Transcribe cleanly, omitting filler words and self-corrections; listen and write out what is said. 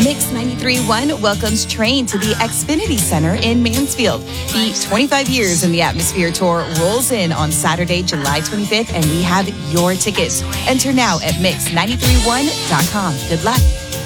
Mix 93.1 welcomes Train to the Xfinity Center in Mansfield. The 25 Years in the Atmosphere Tour rolls in on Saturday, July 25th, and we have your tickets. Enter now at mix931.com. Good luck.